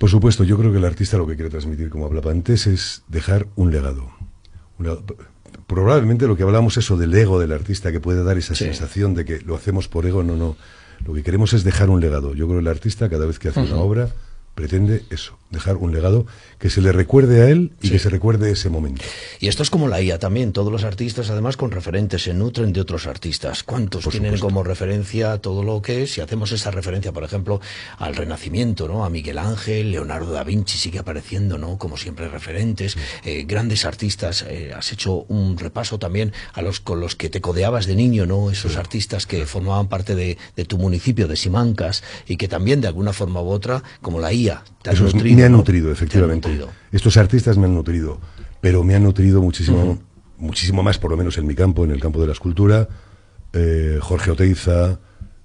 Por supuesto, yo creo que el artista lo que quiere transmitir, como hablaba antes, es dejar un legado. Probablemente lo que hablamos eso del ego del artista, que puede dar esa sensación de que lo hacemos por ego, no. Lo que queremos es dejar un legado. Yo creo que el artista, cada vez que hace una obra, pretende eso, dejar un legado que se le recuerde a él y que se recuerde ese momento. Y esto es como la IA también, todos los artistas además con referentes se nutren de otros artistas. ¿Cuántos tienen como referencia todo lo que es? Si hacemos esa referencia, por ejemplo, al Renacimiento, ¿no? A Miguel Ángel, Leonardo da Vinci sigue apareciendo, ¿no? Como siempre referentes, grandes artistas. Has hecho un repaso también a con los que te codeabas de niño, ¿no? Esos artistas que formaban parte de tu municipio, de Simancas, y que también de alguna forma u otra, como la IA, eso me ha nutrido, efectivamente. Estos artistas me han nutrido, pero me han nutrido muchísimo, muchísimo más, por lo menos en mi campo, en el campo de la escultura. Jorge Oteiza,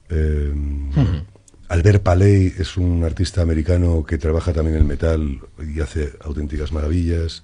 Albert Paley es un artista americano que trabaja también el metal y hace auténticas maravillas.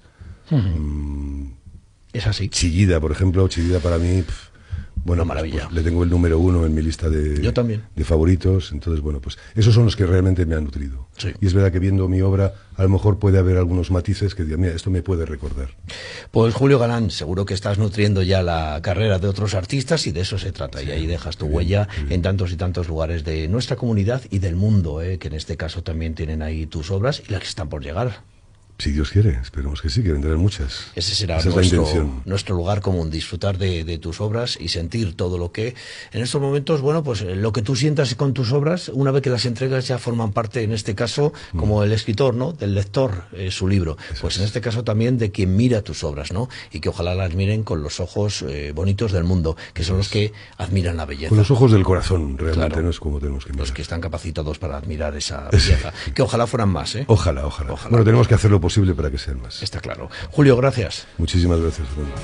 Es así. Chillida, por ejemplo, Chillida para mí... Bueno, maravilla. Pues le tengo el número 1 en mi lista Yo también. de favoritos. Entonces, bueno, pues esos son los que realmente me han nutrido. Sí. Y es verdad que viendo mi obra, a lo mejor puede haber algunos matices que digan, mira, esto me puede recordar. Pues Julio Galán, seguro que estás nutriendo ya la carrera de otros artistas y de eso se trata. Y ahí dejas tu huella en tantos y tantos lugares de nuestra comunidad y del mundo, que en este caso también tienen ahí tus obras y las que están por llegar. Si Dios quiere, esperemos que sí, que vendrán muchas. Ese será Esa es nuestro lugar común, disfrutar de tus obras y sentir todo lo que en estos momentos, bueno, pues lo que tú sientas con tus obras, una vez que las entregas ya forman parte, en este caso, como el escritor, ¿no? Del lector, su libro. Pues en este caso también de quien mira tus obras, ¿no? Y que ojalá las miren con los ojos bonitos del mundo, que son los que admiran la belleza. Con los ojos del corazón, realmente, claro, no es como tenemos que mirar. Los que están capacitados para admirar esa belleza. Que ojalá fueran más, ¿eh? Ojalá. Bueno, tenemos que hacerlo posible para que sean más. Está claro. Julio, gracias. Muchísimas gracias, Fernando.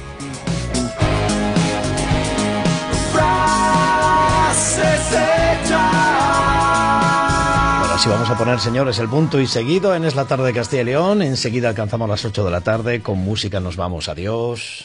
Ahora sí vamos a poner, señores, el punto y seguido en Es la Tarde de Castilla y León. Enseguida alcanzamos las 8 de la tarde. Con música nos vamos. Adiós.